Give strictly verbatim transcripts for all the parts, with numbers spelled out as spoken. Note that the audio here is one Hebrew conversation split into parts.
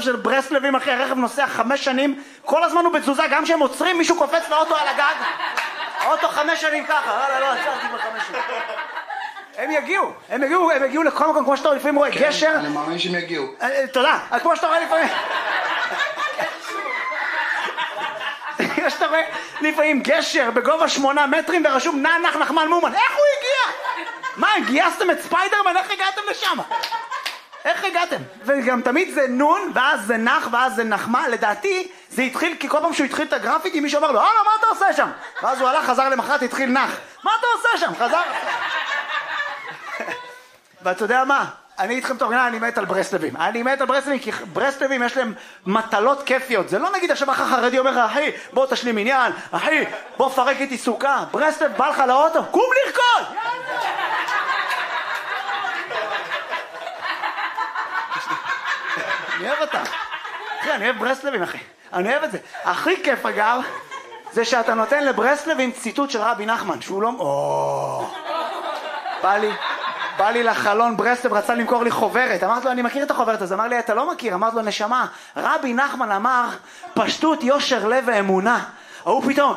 רכב של ברסלבים, אחי, הרכב נוסע חמש שנים, כל הזמן הוא בתזוזה, גם כשהם עוצרים, מישהו קופץ לאוטו על הגג, האוטו חמש שנים ככה, לא, לא, עצרתי בחמש שנים. הם יגיעו, הם יגיעו, הם יגיעו לכל מקום, כמו שאתה רואה, לפעמים רואה גשר. אני מאמין שהם יגיעו. תודה, כמו שאתה רואה לפעמים. יש שאתה רואה לפעמים גשר בגובה שמונה מטרים ורשום נח נחמן מומן, איך הוא הגיע? מה, גייסתם את ספיידרמן? איך הגעתם לשם? איך הגעתם? וגם תמיד זה נון, ואז זה נח, ואז זה נחמה. לדעתי זה התחיל, כי כל פעם שהוא התחיל את הגרפיטי מישהו אמר לו, אה, מה אתה עושה שם? ואז הוא הלך, חזר למחרת, התחיל נח. מה אתה עושה שם? חזר. ואתה יודע מה? אני איתכם תורגנה, אני מת על ברסלבים. אני מת על ברסלבים, כי ברסלבים יש להם מטלות כיפיות. זה לא נגיד עכשיו אחר חרדי אומר לך, אחי, בוא תשלים עניין, אחי, בוא פרק איתי סוכה. ברסלב בא לך לאוטו, קום לרקוד! אני אוהב אותה. אחי, אני אוהב ברסלבים, אחי. אני אוהב את זה. הכי כיף, אגב, זה שאתה נותן לברסלבים ציטוט של רבי נחמן, שהוא לא... או... בא לי... בא לי לחלון, ברסלב רצה למכור לי חוברת, אמרתי לו, אני מכיר את החוברת הזאת, אמר לי, אתה לא מכיר, אמרתי לו, נשמה, רבי נחמן אמר, פשטות, יושר, לב ואמונה, הוא פתאום,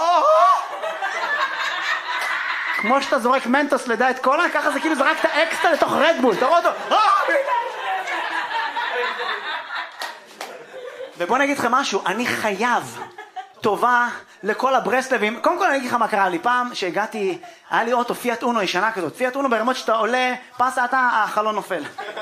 כמו שאתה זורק מנטוס לדעת קולה, ככה זה כאילו זרקת אקסטרה לתוך רדבול, אתה רואה אותו, ובוא נגיד לכם משהו, אני חייב טובה לכל הברסלבים. קודם כל אני אגיד לך מה קרה לי, פעם שהגעתי, היה לי אוטו פיאט אונו ישנה כזאת, פיאט אונו ברמות שאתה עולה, פסה אתה, החלון נופל.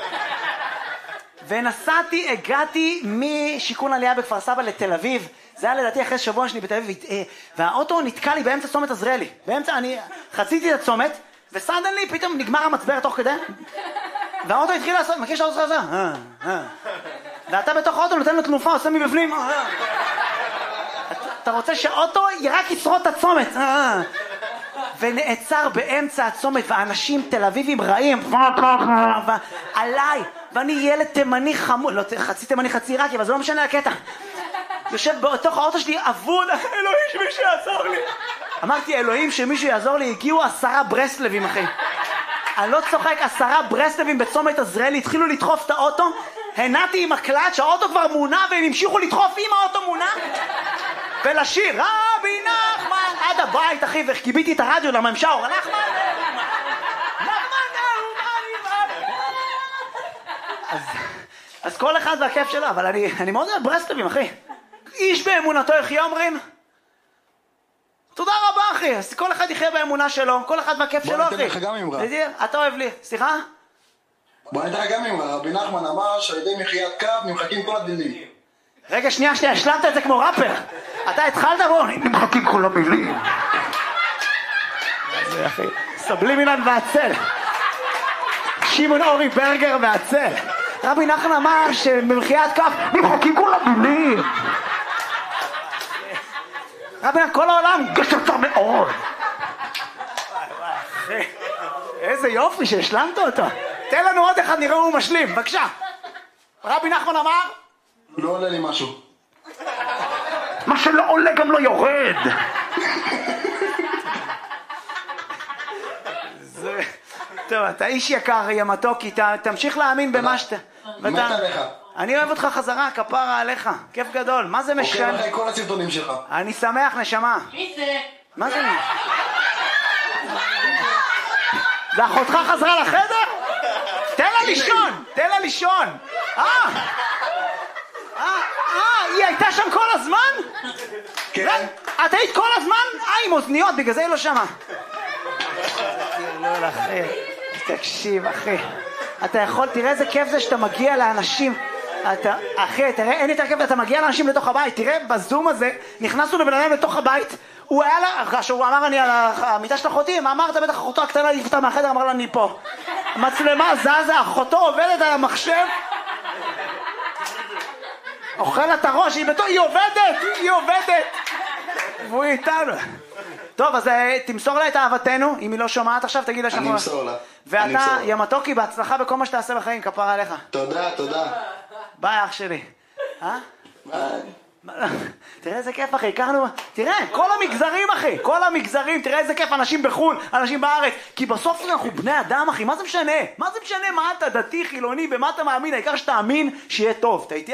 ונסעתי, הגעתי משיקון עלייה בכפר סבא לתל אביב, זה היה לדעתי אחרי שבוע שני בתל אביב, והאוטו נתקע לי באמצע צומת עזריאלי, באמצע, אני חציתי את הצומת, וסדנלי פתאום נגמר המצבר תוך כדי, והאוטו התחיל לעשות, מכיר שהאוטו עושה? אה, אה. ואתה בתוך האוטו נותן לו תנופה, עושה מבפנים, אה. אתה רוצה שהאוטו רק ישרוד את הצומת, ונעצר באמצע הצומת, ואנשים תל אביבים רעים, עליי, ואני ילד תימני חמוד, לא חצי תימני חצי עיראקי, אבל זה לא משנה הקטע. יושב בתוך האוטו שלי, אבוד, אלוהים שמישהו יעזור לי. אמרתי, אלוהים שמישהו יעזור לי, הגיעו עשרה ברסלבים, אחי. אני לא צוחק, עשרה ברסלבים בצומת עזריאלי, התחילו לדחוף את האוטו, הנעתי עם הקלט שהאוטו כבר מונע, והם המשיכו לדחוף עם האוטו מונע, ולשיר, רבי נחמן, עד הבית, אחי, וקיביתי את הרדיו לממשאור, נחמן, נחמן, אז כל אחד והכיף שלו, אבל אני מאוד אוהב ברסלבים, אחי. איש באמונתו יחיה אומרים? תודה רבה, אחי, אז כל אחד יחיה באמונה שלו, כל אחד והכיף שלו, אחי. בוא ניתן לך גם אמרה. אתה אוהב לי, סליחה? בוא ניתן לך גם אמרה, רבי נחמן אמר שעל ידי מחיית קו נמחקים כל הדינים. רגע, שנייה, שנייה, השלמת את זה כמו ראפר. אתה התחלת בו, נמחקים כל המילים. זה אחי, סבלימינן והצל. שמעון אורי ברגר והצל. רבי נחמן אמר שבמחיית כף נמחקים כל המילים. רבי נחמן, כל העולם גשצה מאוד. איזה יופי שהשלמת אותו. תן לנו עוד אחד, נראה הוא משלים, בבקשה. רבי נחמן אמר? לא עולה לי משהו. מה שלא עולה גם לא יורד. טוב, אתה איש יקר, ימתוקי, תמשיך להאמין במה שאתה... מת עליך. אני אוהב אותך חזרה, כפרה עליך, כיף גדול, מה זה משנה? עוקב אחרי כל הסרטונים שלך. אני שמח, נשמה. מי זה? מה זה? זה אחותך חזרה לחדר? תן לה לישון, תן לה לישון. אה! אה, אה, היא הייתה שם כל הזמן? כן. את היית כל הזמן? אה, עם אוזניות, בגלל זה היא לא שמה. לא, אחי, תקשיב, אחי. אתה יכול, תראה איזה כיף זה שאתה מגיע לאנשים. אתה, אחי, תראה, אין יותר כיף, אתה מגיע לאנשים לתוך הבית. תראה, בזום הזה, נכנסנו לבן אדם לתוך הבית, הוא היה לה, כאשר הוא אמר אני על המיטה של אחותי, מה אמרת? בטח אחותו הקטנה לפתה מהחדר, אמר לה אני פה. מצלמה זזה, אחותו עובדת על המחשב, אוכל את הראש, היא בתור, היא עובדת, היא עובדת. והוא איתנו. טוב, אז תמסור לה את אהבתנו, אם היא לא שומעת עכשיו, תגיד לה שאנחנו... אני אמסור לה. ואתה, ימתוקי, בהצלחה בכל מה שתעשה בחיים, כפרה עליך. תודה, תודה. ביי, אח שלי. אה? ביי. תראה איזה כיף, אחי, הכרנו... תראה, כל המגזרים, אחי, כל המגזרים, תראה איזה כיף, אנשים בחו"ל, אנשים בארץ, כי בסוף אנחנו בני אדם, אחי, מה זה משנה? מה זה משנה? מה אתה דתי, חילוני, במה אתה מאמין? העיקר שתאמין שיהיה טוב.